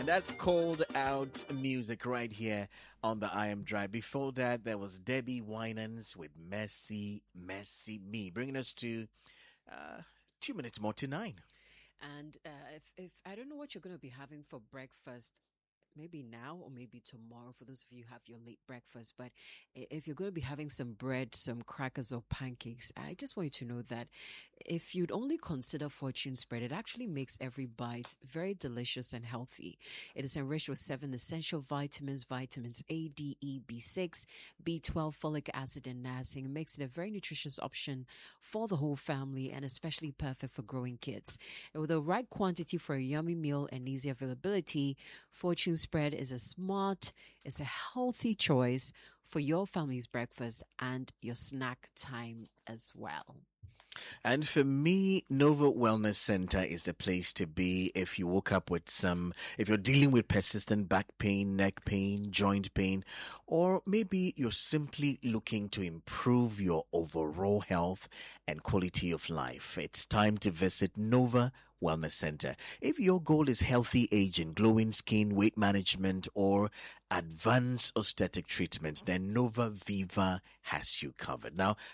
That's Cold Out music right here on the I Am Drive. Before that, there was Debbie Winans with Messy, Messy Me, bringing us to 2 minutes more to 9. And if I don't know what you're going to be having for breakfast, maybe now or maybe tomorrow for those of you who have your late breakfast, but if you're going to be having some bread, some crackers or pancakes, I just want you to know that if you'd only consider fortune spread, it actually makes every bite very delicious and healthy. It is enriched with 7 essential vitamins A, D, E, B6, B12, folic acid, and niacin. It makes it a very nutritious option for the whole family and especially perfect for growing kids. And with the right quantity for a yummy meal and easy availability, Fortune Spread is it's a healthy choice for your family's breakfast and your snack time as well. And for me, Nova Wellness Center is the place to be if you woke up with if you're dealing with persistent back pain, neck pain, joint pain, or maybe you're simply looking to improve your overall health and quality of life. It's time to visit Nova Wellness Center. If your goal is healthy aging, glowing skin, weight management, or advanced aesthetic treatments, then Nova Viva has you covered. Now,